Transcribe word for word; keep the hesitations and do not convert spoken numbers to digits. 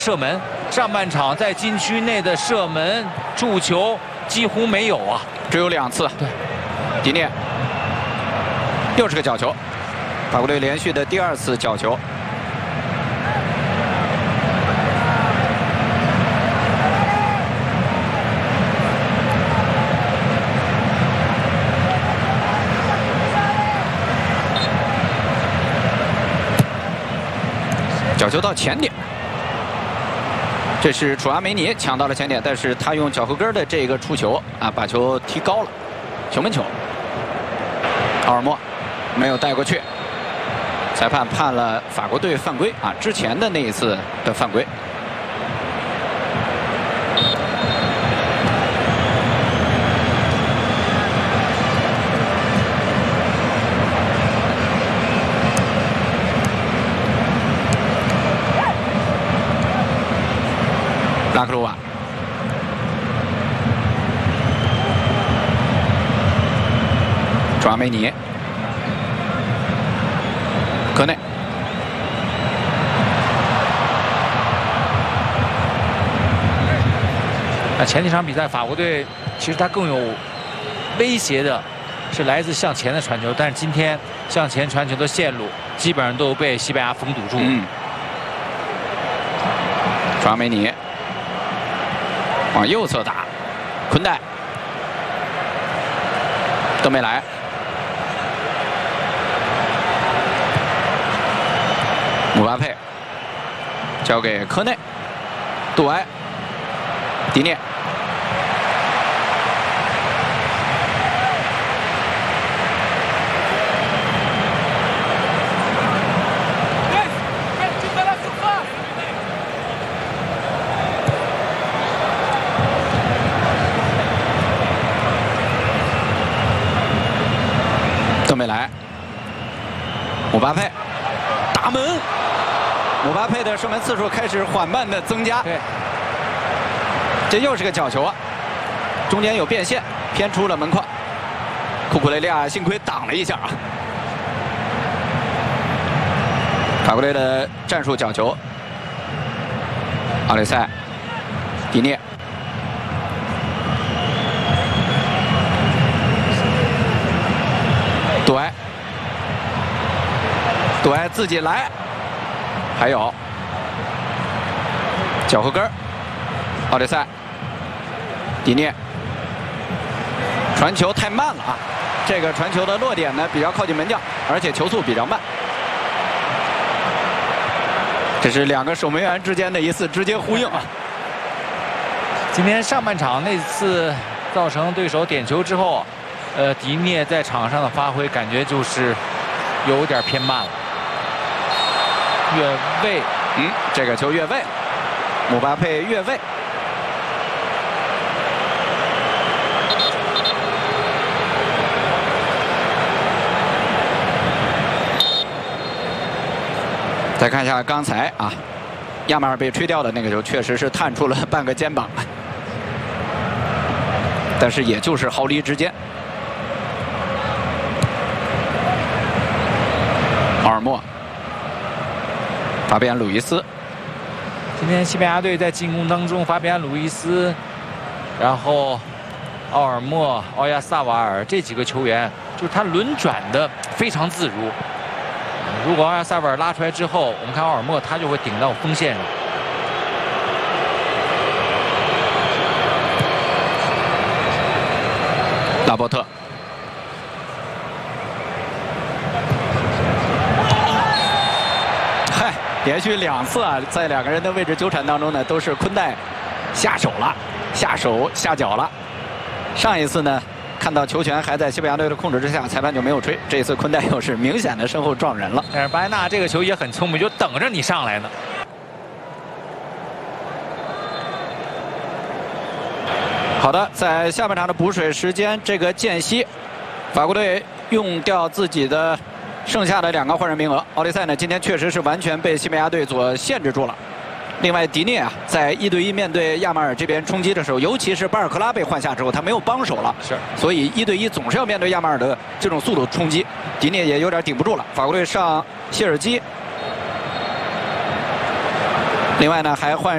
射门，上半场在禁区内的射门、触球几乎没有啊， 只有两次。对，迪涅又是个角球，法国队连续的第二次角球。角球到前点。 这是楚阿梅尼抢到了前点，但是他用脚后跟的这个触球啊，把球踢高了，球门球。奥尔莫没有带过去，裁判判了法国队犯规啊，之前的那一次的犯规。拉克鲁瓦，楚阿梅尼，科内， 那前几场比赛，法国队其实他更有威胁的是来自向前的传球，但是今天向前传球的线路基本上都被西班牙封堵住。 嗯，楚阿梅尼。 往右侧打，昆代都没来。姆巴佩交给科内，杜埃，迪涅。都没来，姆巴佩打门，姆巴佩的射门次数开始缓慢的增加。 对， 这又是个角球啊，中间有变线，偏出了门框。库库雷利亚幸亏挡了一下啊。法国队的战术角球，奥雷塞，迪涅。 杜埃，杜埃自己来，还有脚后跟，奥雷塞，迪涅，传球太慢了啊！这个传球的落点呢比较靠近门将，而且球速比较慢。这是两个守门员之间的一次直接呼应啊！ 今天上半场那次造成对手点球之后。 呃，迪涅在场上的发挥感觉就是有点偏慢了，越位， 嗯，这个球越位，姆巴佩越位。再看一下刚才啊，亚马尔被吹掉的那个球，确实是探出了半个肩膀，但是也就是毫厘之间。 奥尔莫，法比安·鲁伊斯。 今天西班牙队在进攻当中，法比安·鲁伊斯，然后奥尔莫、奥亚萨瓦尔这几个球员，就是他轮转的非常自如。如果奥亚萨瓦尔拉出来之后，我们看奥尔莫他就会顶到锋线上。 拉波特。 连续两次啊，在两个人的位置纠缠当中呢，都是昆代下手了，下手下脚了。上一次呢，看到球权还在西班牙队的控制之下，裁判就没有吹。这一次昆代又是明显的身后撞人了。 但是巴埃纳这个球也很聪明，就等着你上来呢。 好的，在下半场的补水时间，这个间隙，法国队用掉自己的。 剩下的两个换人名额，奥利塞呢，今天确实是完全被西班牙队所限制住了。另外，迪涅啊，在一对一面对亚马尔这边冲击的时候，尤其是巴尔克拉被换下之后，他没有帮手了， 是， 所以一对一总是要面对亚马尔的这种速度冲击，迪涅也有点顶不住了。法国队上谢尔基，另外呢还换。